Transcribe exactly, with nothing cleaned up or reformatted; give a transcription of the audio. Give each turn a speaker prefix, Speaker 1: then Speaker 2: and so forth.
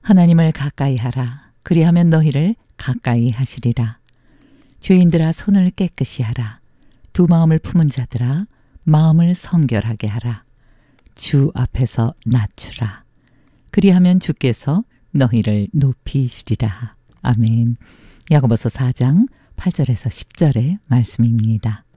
Speaker 1: 하나님을 가까이 하라. 그리하면 너희를 가까이 하시리라. 죄인들아 손을 깨끗이 하라. 두 마음을 품은 자들아 마음을 성결하게 하라. 주 앞에서 낮추라. 그리하면 주께서 너희를 높이시리라. 아멘. 야고보서 사 장 팔 절에서 십 절의 말씀입니다.